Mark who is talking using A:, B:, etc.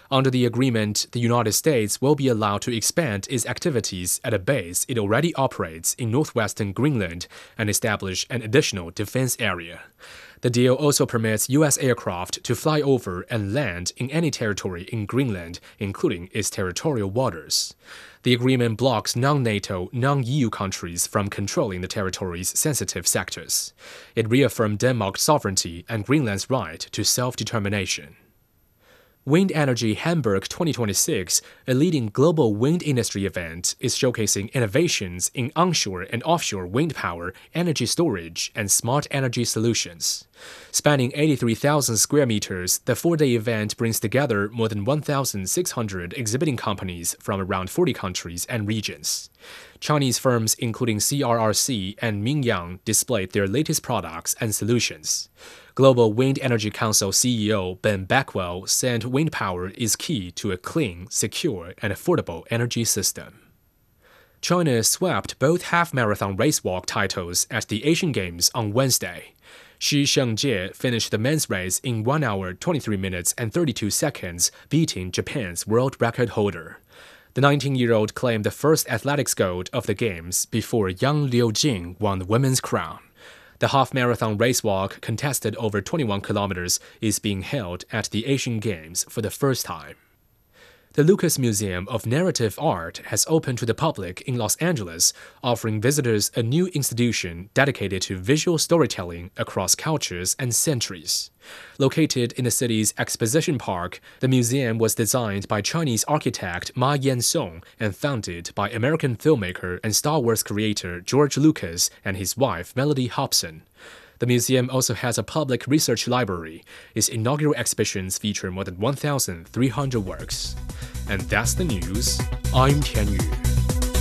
A: Under the agreement, the United States will be allowed to expand its activities at a base it already operates in northwestern Greenland and establish an additional defense area. The deal also permits U.S. aircraft to fly over and land in any territory in Greenland, including its territorial waters. The agreement blocks non-NATO, non-EU countries from controlling the territory's sensitive sectors. It reaffirmed Denmark's sovereignty and Greenland's right to self-determination. Wind Energy Hamburg 2026, a leading global wind industry event, is showcasing innovations in onshore and offshore wind power, energy storage, and smart energy solutions. Spanning 83,000 square meters, the 4-day event brings together more than 1,600 exhibiting companies from around 40 countries and regions. Chinese firms including CRRC and Mingyang displayed their latest products and solutions. Global Wind Energy Council CEO Ben Backwell said wind power is key to a clean, secure, and affordable energy system. China swept both half-marathon racewalk titles at the Asian Games on Wednesday. Shi Shengjie finished the men's race in 1 hour, 23 minutes and 32 seconds, beating Japan's world record holder. The 19-year-old claimed the first athletics gold of the Games before Yang Liujing won the women's crown. The half-marathon racewalk, contested over 21 kilometers, is being held at the Asian Games for the first time. The Lucas Museum of Narrative Art has opened to the public in Los Angeles, offering visitors a new institution dedicated to visual storytelling across cultures and centuries. Located in the city's Exposition Park, the museum was designed by Chinese architect Ma Yan-song and founded by American filmmaker and Star Wars creator George Lucas and his wife Melody Hobson. The museum also has a public research library. Its inaugural exhibitions feature more than 1,300 works. And that's the news. I'm Tian Yu.